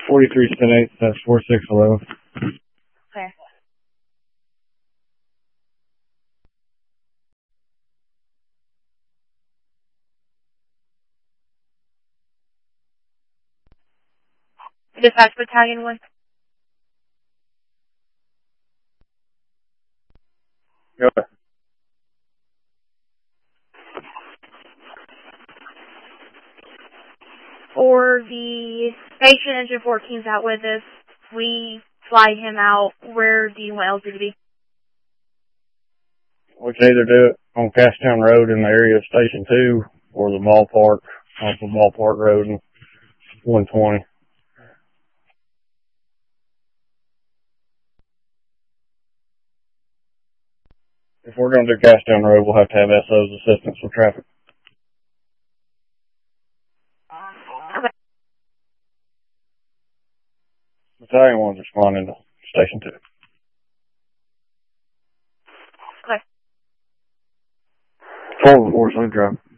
43-8, that's 4611. Okay. Dispatch Battalion 1. Go ahead. For the Station Engine 14's out with us, we fly him out. Where do you want LZ to be? We can either do it on Cashtown Road in the area of Station 2 or the ballpark, off the Ballpark Road and 120. If we're going to do Cashtown Road, we'll have to have SO's assistance with traffic. Okay. Battalion 1's responding to Station 2. Okay. Forward, 4, so drive.